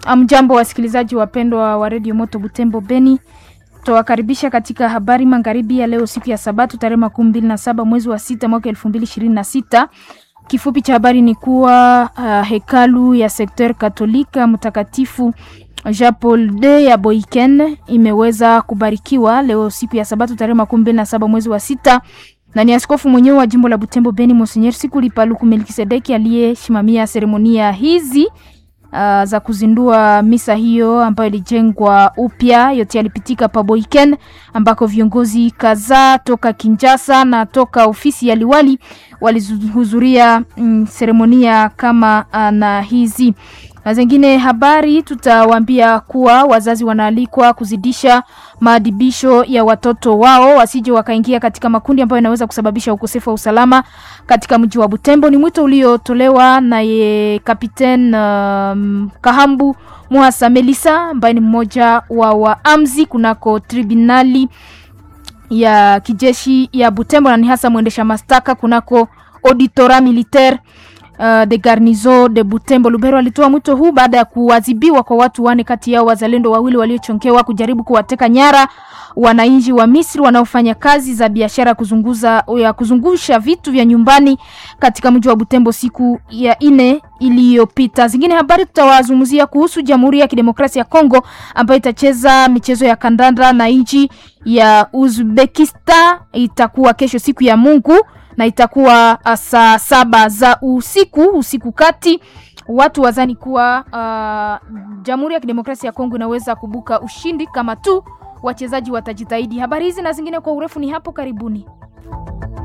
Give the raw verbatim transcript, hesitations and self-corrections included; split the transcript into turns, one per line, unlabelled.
Amjambo wasikilizaji wapendwa wa Radio Moto Butembo Beni. Tuwakaribisha katika habari magharibi ya leo siku ya Sabato tarehe makumi mbili na saba mwezi wa sita mwaka elfu mbili ishirini na sita. Kifupi cha habari ni kuwa uh, hekalu ya sekter Katolika mtakatifu Jean Paul de ya Boiken imeweza kubarikiwa leo siku ya Sabato tarehe makumi mbili na saba mwezi wa sita. Na ni askofu mwenyewe wa jimbo la Butembo Beni Monseigneur Sikuli Paluku Melkisedeki aliyeshimamia seremonia hizi Uh, za kuzindua misa hiyo ambayo ilijengwa upya. Yote yalipitika pa Boiken ambako viongozi kadhaa toka Kinshasa na toka ofisi ya liwali walihudhuria mm, seremonia kama uh, na hizi. Na zingine habari tutawaambia kuwa wazazi wanaalikwa kuzidisha maadibisho ya watoto wao wasije wakaingia katika makundi ambayo yanaweza kusababisha ukosefu wa usalama katika mji wa Butembo. Ni mwito uliotolewa na ye Kapiten um, Kahambu Muhasa Melisa ambaye ni mmoja wa waamzi kunako tribunali ya kijeshi ya Butembo na ni hasa mwendesha mashtaka kunako auditora militaire Uh, de garnizo de Butembo. Lubero alitoa mwito huu baada ya kuadhibiwa kwa watu wane kati yao wazalendo wawili waliochonkewa kujaribu kuwateka nyara wananchi wa Misri wanaofanya kazi za biashara kuzunguza ya kuzungusha vitu vya nyumbani katika mji wa Butembo siku ya ine iliyopita. Zingine habari tutawazungumzia kuhusu Jamhuri ya Kidemokrasia ya Kongo ambayo itacheza michezo ya kandanda na nchi ya Uzbekistan. Itakuwa kesho siku ya Mungu na itakuwa saa saba za usiku usiku kati. Watu wazani kuwa uh, Jamhuri ya Kidemokrasia ya Kongo inaweza kubuka ushindi kama tu wachezaji watajitahidi. Habari hizi na zingine kwa urefu ni hapo karibuni.